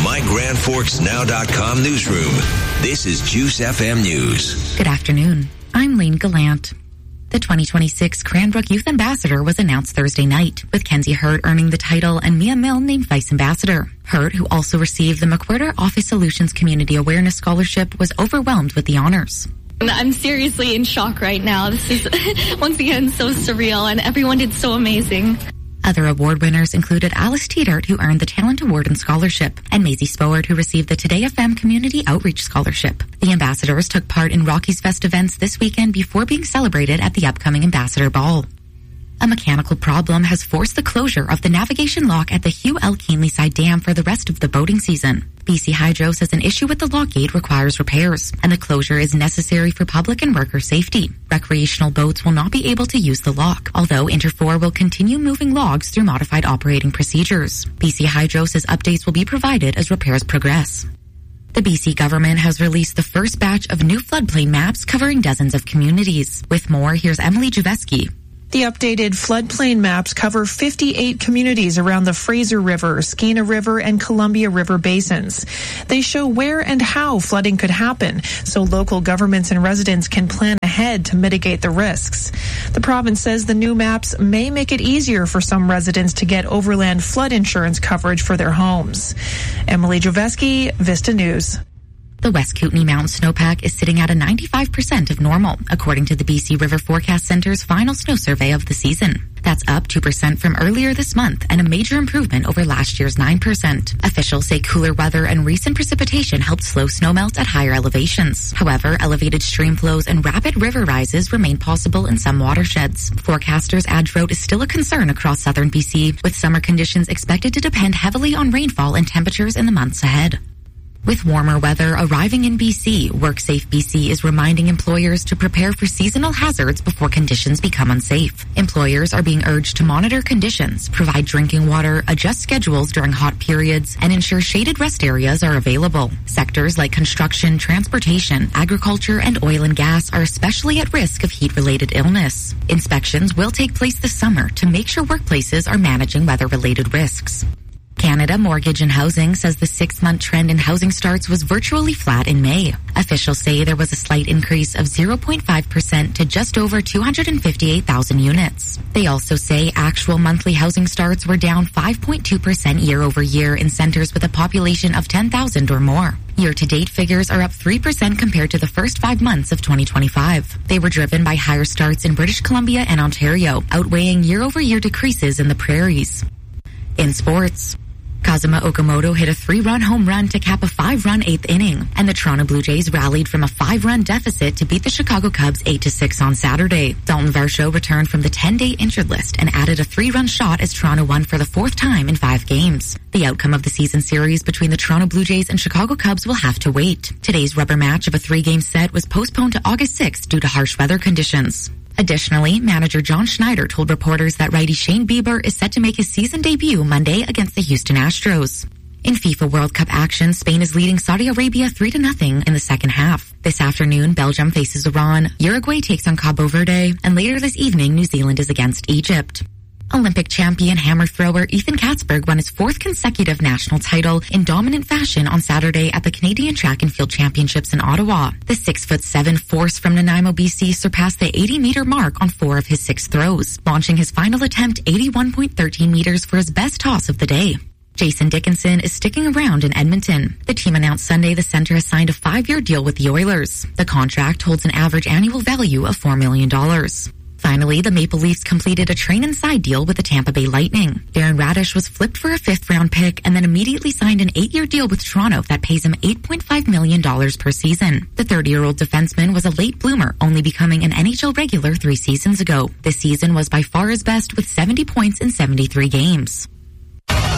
mygrandforksnow.com newsroom. This is Juice FM News. Good afternoon. I'm Lane Gallant. The 2026 Cranbrook Youth Ambassador was announced Thursday night, with Kenzie Hurt earning the title and Mia Mill named Vice Ambassador. Hurt, who also received the McWhirter Office Solutions Community Awareness Scholarship, was overwhelmed with the honors. I'm seriously in shock right now. This is, once again, so surreal, and everyone did so amazing. Other award winners included Alice Teetert, who earned the Talent Award and Scholarship, and Maisie Spoward, who received the Today FM Community Outreach Scholarship. The ambassadors took part in Rockies Fest events this weekend before being celebrated at the upcoming Ambassador Ball. A mechanical problem has forced the closure of the navigation lock at the Hugh L. Keenleyside Dam for the rest of the boating season. BC Hydro says an issue with the lock gate requires repairs, and the closure is necessary for public and worker safety. Recreational boats will not be able to use the lock, although Interfor will continue moving logs through modified operating procedures. BC Hydro says updates will be provided as repairs progress. The BC government has released the first batch of new floodplain maps covering dozens of communities. With more, here's Emily Javeski. The updated floodplain maps cover 58 communities around the Fraser River, Skeena River, and Columbia River basins. They show where and how flooding could happen, so local governments and residents can plan ahead to mitigate the risks. The province says the new maps may make it easier for some residents to get overland flood insurance coverage for their homes. Emily Javeski, Vista News. The West Kootenay Mountain snowpack is sitting at a 95% of normal, according to the BC River Forecast Centre's final snow survey of the season. That's up 2% from earlier this month and a major improvement over last year's 9%. Officials say cooler weather and recent precipitation helped slow snowmelt at higher elevations. However, elevated stream flows and rapid river rises remain possible in some watersheds. Forecasters add drought is still a concern across southern BC, with summer conditions expected to depend heavily on rainfall and temperatures in the months ahead. With warmer weather arriving in BC, WorkSafe BC is reminding employers to prepare for seasonal hazards before conditions become unsafe. Employers are being urged to monitor conditions, provide drinking water, adjust schedules during hot periods, and ensure shaded rest areas are available. Sectors like construction, transportation, agriculture, and oil and gas are especially at risk of heat-related illness. Inspections will take place this summer to make sure workplaces are managing weather-related risks. Canada Mortgage and Housing says the 6-month trend in housing starts was virtually flat in May. Officials say there was a slight increase of 0.5% to just over 258,000 units. They also say actual monthly housing starts were down 5.2% year over year in centers with a population of 10,000 or more. Year-to-date figures are up 3% compared to the first 5 months of 2025. They were driven by higher starts in British Columbia and Ontario, outweighing year-over-year decreases in the prairies. In sports, Kazuma Okamoto hit a 3-run home run to cap a 5-run 8th inning, and the Toronto Blue Jays rallied from a 5-run deficit to beat the Chicago Cubs 8-6 on Saturday. Dalton Varsho returned from the 10-day injured list and added a 3-run shot as Toronto won for the 4th time in 5 games. The outcome of the season series between the Toronto Blue Jays and Chicago Cubs will have to wait. Today's rubber match of a 3-game set was postponed to August 6th due to harsh weather conditions. Additionally, manager John Schneider told reporters that righty Shane Bieber is set to make his season debut Monday against the Houston Astros. In FIFA World Cup action, Spain is leading Saudi Arabia 3-0 in the second half. This afternoon, Belgium faces Iran, Uruguay takes on Cabo Verde, and later this evening, New Zealand is against Egypt. Olympic champion hammer thrower Ethan Katzberg won his 4th consecutive national title in dominant fashion on Saturday at the Canadian Track and Field Championships in Ottawa. The 6'7" force from Nanaimo, BC surpassed the 80-meter mark on 4 of his 6 throws, launching his final attempt 81.13 meters for his best toss of the day. Jason Dickinson is sticking around in Edmonton. The team announced Sunday the center has signed a 5-year deal with the Oilers. The contract holds an average annual value of $4 million. Finally, the Maple Leafs completed a train and side deal with the Tampa Bay Lightning. Darren Radish was flipped for a 5th-round pick and then immediately signed an 8-year deal with Toronto that pays him $8.5 million per season. The 30-year-old defenseman was a late bloomer, only becoming an NHL regular 3 seasons ago. This season was by far his best with 70 points in 73 games.